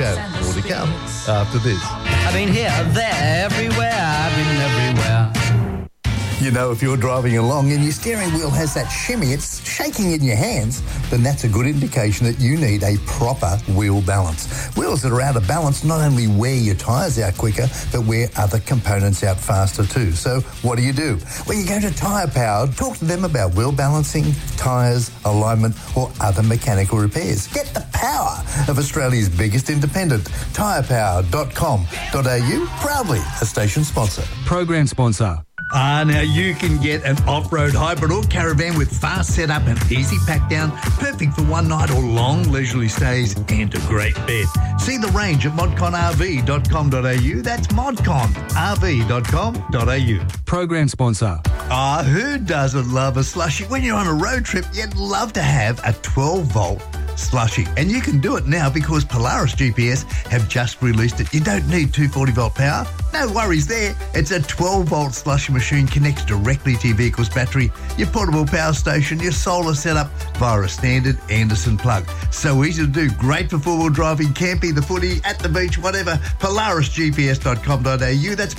chat. More to come after this. I've been here, there, everywhere. I've been everywhere. You know, if you're driving along and your steering wheel has that shimmy, it's shaking in your hands, then that's a good indication that you need a proper wheel balance. Wheels that are out of balance not only wear your tyres out quicker, but wear other components out faster too. So what do? Well, you go to Tyre Power, talk to them about wheel balancing, tyres, alignment, or other mechanical repairs. Get the power of Australia's biggest independent, tyrepower.com.au, proudly a station sponsor. Program sponsor. Now you can get an off-road hybrid or caravan with fast setup and easy pack down, perfect for one night or long leisurely stays and a great bed. See the range at modconrv.com.au. That's modconrv.com.au. Program sponsor. Who doesn't love a slushie? When you're on a road trip, you'd love to have a 12-volt slushy. And you can do it now because Polaris GPS have just released it. You don't need 240-volt power. No worries there. It's a 12-volt slushy machine, connects directly to your vehicle's battery, your portable power station, your solar setup via a standard Anderson plug. So easy to do. Great for four-wheel driving, camping, the footy, at the beach, whatever. PolarisGPS.com.au. That's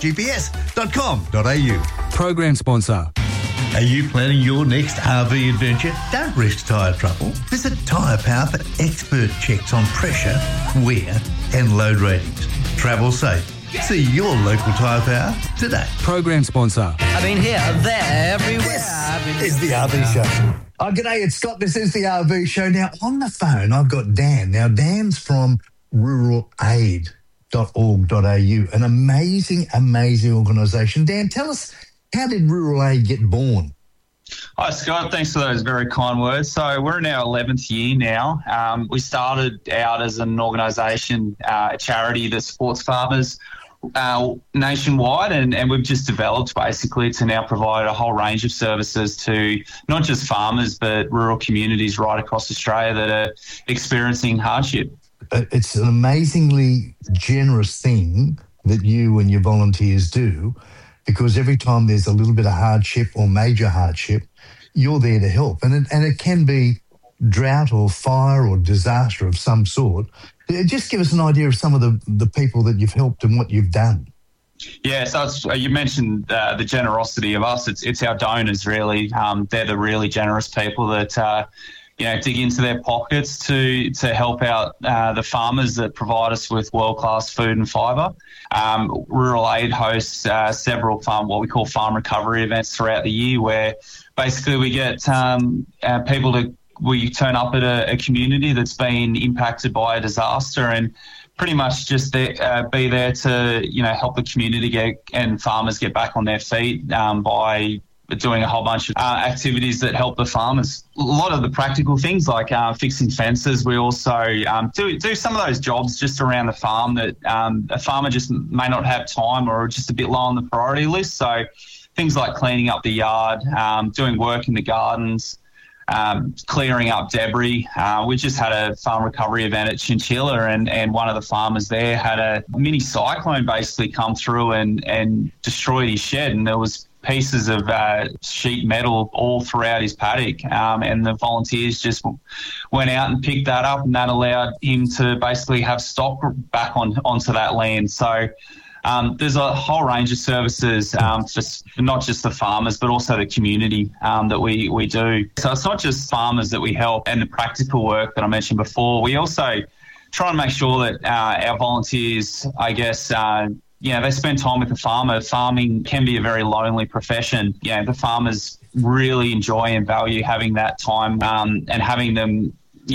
PolarisGPS.com.au. Program sponsor. Are you planning your next RV adventure? Don't risk tyre trouble. Visit Tyre Power for expert checks on pressure, wear and load ratings. Travel safe. See your local Tyre Power today. Program sponsor. I've been here, there, everywhere. This is the RV Show. Oh, g'day, it's Scott. This is the RV Show. Now, on the phone, I've got Dan. Now, Dan's from ruralaid.org.au, an amazing organisation. Dan, tell us, how did Rural Aid get born? Hi, Scott. Thanks for those very kind words. So we're in our 11th year now. We started out as an organisation, a charity that supports farmers nationwide, and we've just developed basically to now provide a whole range of services to not just farmers but rural communities right across Australia that are experiencing hardship. It's an amazingly generous thing that you and your volunteers do, because every time there's a little bit of hardship or major hardship, you're there to help. And it can be drought or fire or disaster of some sort. Just give us an idea of some of the people that you've helped and what you've done. Yeah, so you mentioned the generosity of us. It's our donors, really. They're the really generous people that dig into their pockets to help out the farmers that provide us with world-class food and fibre. Rural Aid hosts several what we call farm recovery events throughout the year, where basically we get people we turn up at a community that's been impacted by a disaster and pretty much just be there to help the community and farmers get back on their feet by doing a whole bunch of activities that help the farmers. A lot of the practical things like fixing fences. We also do some of those jobs just around the farm that a farmer just may not have time or just a bit low on the priority list. So things like cleaning up the yard, doing work in the gardens, clearing up debris. We just had a farm recovery event at Chinchilla and one of the farmers there had a mini cyclone basically come through and destroyed his shed, and there was pieces of sheet metal all throughout his paddock, and the volunteers just went out and picked that up, and that allowed him to basically have stock back onto that land. So there's a whole range of services for not just the farmers but also the community that we do. So it's not just farmers that we help and the practical work that I mentioned before. We also try and make sure that our volunteers, I guess, they spend time with the farmer. Farming can be a very lonely profession. The farmers really enjoy and value having that time and having them,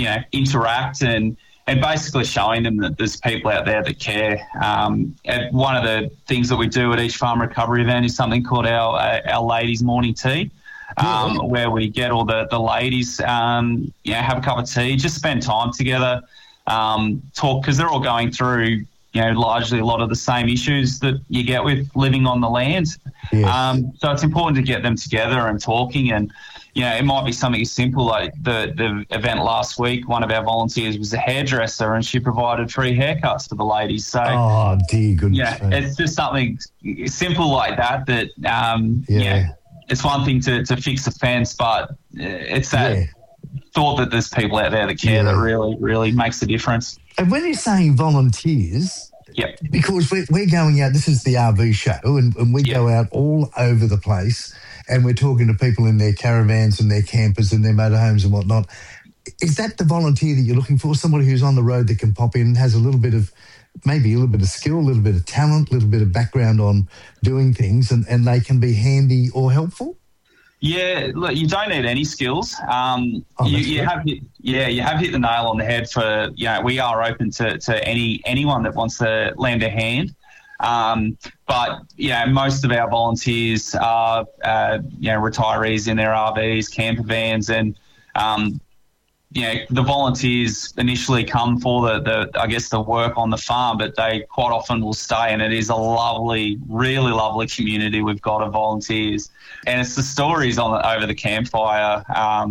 interact and basically showing them that there's people out there that care. And one of the things that we do at each farm recovery event is something called our ladies' morning tea, where we get all the ladies, have a cup of tea, just spend time together, talk, because they're all going through largely a lot of the same issues that you get with living on the land. Yes. So it's important to get them together and talking, and it might be something as simple like the event last week. One of our volunteers was a hairdresser and she provided free haircuts for the ladies. So, oh, dear goodness. It's just something simple like that it's one thing to fix a fence, but it's that thought that there's people out there that care that really, really makes a difference. And when you're saying volunteers, Yep. because we're going out, this is the RV show, and we go out all over the place, and we're talking to people in their caravans and their campers and their motorhomes and whatnot. Is that the volunteer that you're looking for? Somebody who's on the road that can pop in, has maybe a little bit of skill, a little bit of talent, a little bit of background on doing things, and they can be handy or helpful? Yeah, look, you don't need any skills. You have hit the nail on the head for, we are open to anyone that wants to lend a hand. But most of our volunteers are, retirees in their RVs, camper vans, and, the volunteers initially come for the work on the farm, but they quite often will stay, and it is a lovely, really lovely community we've got of volunteers. And it's the stories over the campfire,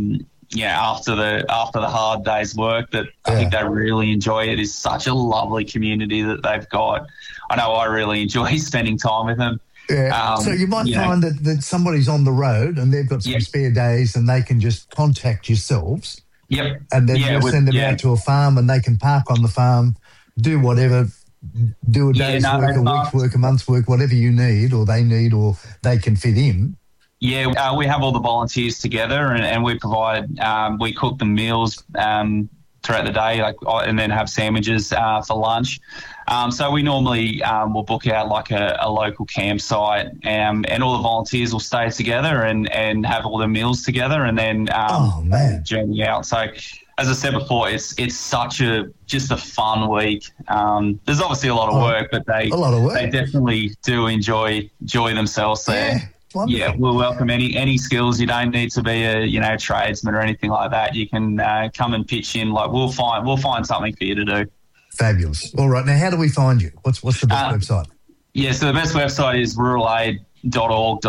after the hard day's work that I think they really enjoy. It is such a lovely community that they've got. I know I really enjoy spending time with them. Yeah. So you might find that somebody's on the road and they've got some spare days and they can just contact yourselves. Yep. And then you'll send them out to a farm and they can park on the farm, do whatever, do a day's work, a week's work, a month's work, whatever you need or they can fit in. Yeah, we have all the volunteers together and we provide, we cook them meals throughout the day, and then have sandwiches for lunch. So we normally will book out like a local campsite, and all the volunteers will stay together and have all the meals together, and then journey out. So as I said before, it's such just a fun week. There's obviously a lot of work, but they definitely do enjoy themselves there. Yeah. Wonderful. Yeah, we'll welcome any skills. You don't need to be a tradesman or anything like that. You can come and pitch in. We'll find something for you to do. Fabulous. All right, now how do we find you? What's the best website? Yeah, so the best website is ruralaid.org.au.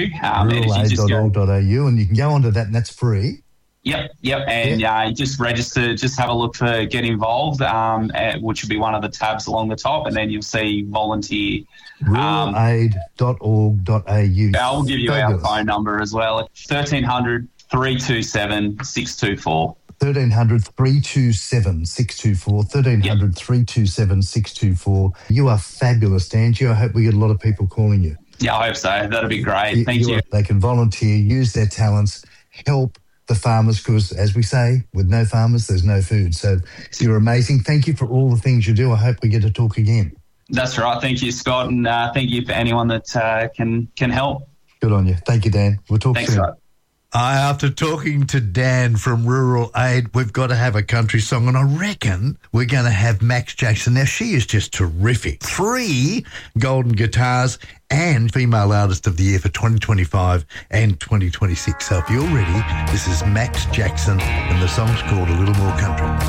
Ruralaid.org.au, and you can go onto that, and that's free. Yep, and you just register, just have a look for Get Involved, which will be one of the tabs along the top, and then you'll see Volunteer. Ruralaid.org.au. I'll give you our phone number as well, 1300 327 624. 1300 327 624. 1300 327 624. You are fabulous, Angie. I hope we get a lot of people calling you. Yeah, I hope so. That'd be great. Thank you. They can volunteer, use their talents, help the farmers, because as we say, with no farmers, there's no food. So you're amazing. Thank you for all the things you do. I hope we get to talk again. That's right. Thank you, Scott, and thank you for anyone that can help. Good on you. Thank you, Dan. We'll talk soon. Thanks, Scott. After talking to Dan from Rural Aid, we've got to have a country song, and I reckon we're going to have Max Jackson. Now, she is just terrific. 3 golden guitars and Female Artist of the Year for 2025 and 2026. So if you're ready, this is Max Jackson, and the song's called A Little More Country.